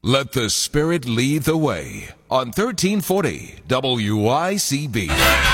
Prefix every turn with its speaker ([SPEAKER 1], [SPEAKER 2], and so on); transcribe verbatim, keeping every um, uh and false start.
[SPEAKER 1] Let the Spirit lead the way on thirteen forty W I C B.